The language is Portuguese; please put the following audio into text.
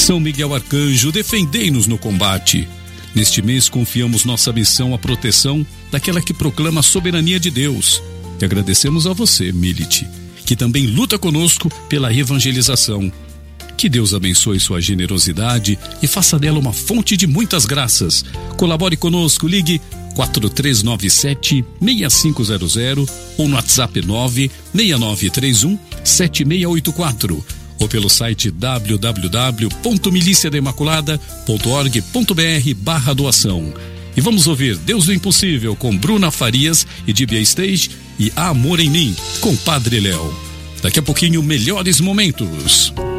São Miguel Arcanjo, defendei-nos no combate. Neste mês confiamos nossa missão à proteção daquela que proclama a soberania de Deus. E agradecemos a você, Milite, que também luta conosco pela evangelização. Que Deus abençoe sua generosidade e faça dela uma fonte de muitas graças. Colabore conosco, ligue 4397-6500 ou no WhatsApp 96931-7684 ou pelo site www.miliciadeimaculada.org.br/doação. E vamos ouvir Deus do Impossível com Bruna Farias e Dibia Stage e Amor em Mim com Padre Léo. Daqui a pouquinho, melhores momentos.